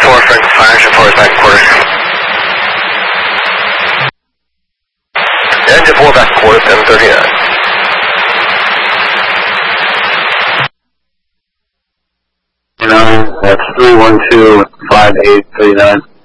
4, Frank 5, Engine 4 is back quarters. Engine 4 back quarters, 1039. That's 3125839.